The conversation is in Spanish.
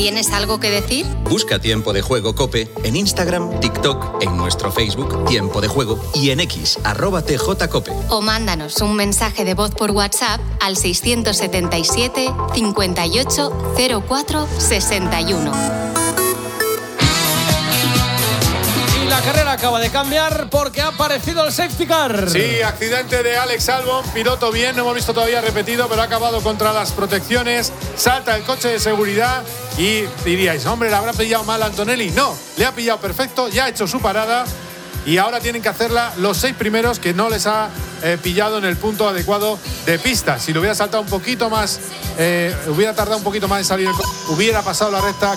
¿Tienes algo que decir? Busca Tiempo de Juego COPE en Instagram, TikTok, en nuestro Facebook Tiempo de Juego y en X, @TJCOPE. O mándanos un mensaje de voz por WhatsApp al 677 58 04 61. La carrera acaba de cambiar porque ha aparecido el safety car. Sí, accidente de Alex Albon, piloto bien, no hemos visto todavía repetido, pero ha acabado contra las protecciones, salta el coche de seguridad y diríais, hombre, ¿le habrá pillado mal a Antonelli? No, le ha pillado perfecto, ya ha hecho su parada y ahora tienen que hacerla los 6 primeros que no les ha pillado en el punto adecuado de pista. Si lo hubiera saltado un poquito más, hubiera tardado un poquito más en salir, hubiera pasado la recta